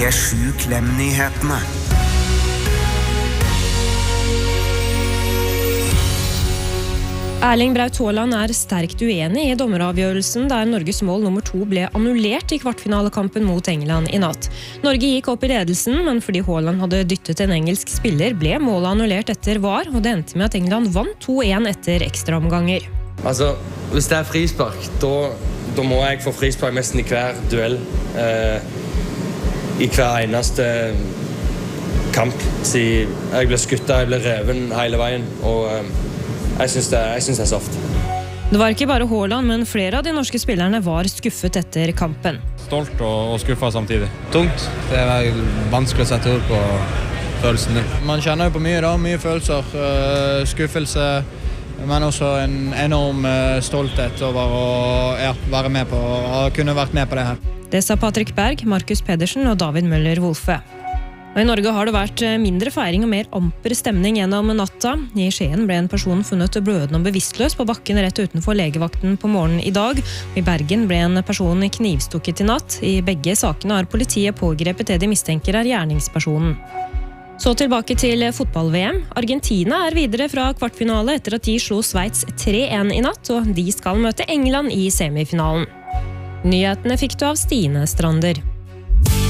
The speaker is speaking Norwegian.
P7 Klem-nyhetene. Erling Braut Haaland sterkt uenig i dommeravgjørelsen der Norges mål nummer 2 ble annullert i kvartfinalekampen mot England i natt. Norge gikk opp i ledelsen, men fordi Haaland hadde dyttet en engelsk spiller, ble målet annullert etter VAR, og det endte med at England vant 2-1 etter ekstraomganger. Altså, hvis det frispark, da må jeg få frispark nesten i hver duell. I hver eneste kamp. Jeg ble skuttet, jeg ble reven hele veien, og jeg synes det soft. Det var ikke bare Haaland, men flere av de norske spillerne var skuffet etter kampen. Stolt og skuffet samtidig. Tungt. Det vanskelig å sette ord på følelsene. Man kjenner jo på mye følelser, skuffelse, men også en enorm stolthet over å være med på, å kunne vært med på det her. Det sa Patrick Berg, Markus Pedersen og David Møller-Wolfe. Og I Norge har det vært mindre feiring og mer amper stemning gjennom natta. I Skien ble en person funnet blødende og bevisstløs på bakken rett utenfor legevakten på morgenen I dag. I Bergen ble en person knivstukket I natt. I begge sakene har politiet pågrepet det de mistenker gjerningspersonen. Så tilbake til fotball-VM. Argentina videre fra kvartfinale etter at de slo Sveits 3-1 I natt, og de skal møte England I semifinalen. Nyhetene fikk du av Stine Strander.